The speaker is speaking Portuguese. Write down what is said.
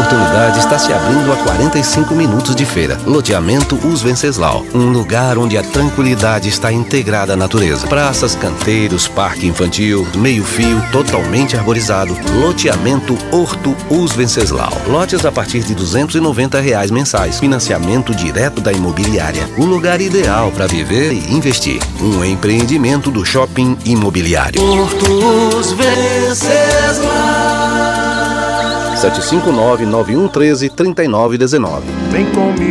oportunidade está se abrindo a 45 minutos de feira. Loteamento Os Venceslau, um lugar onde a tranquilidade está integrada à natureza. Praças, canteiros, parque infantil, meio-fio totalmente arborizado. Loteamento Horto Os Venceslau. Lotes a partir de R$ 290 mensais. Financiamento direto da imobiliária. O lugar ideal para viver e investir. Um empreendimento do Shopping Imobiliário. Horto Os Venceslau. 759-9113-3919. Vem comigo.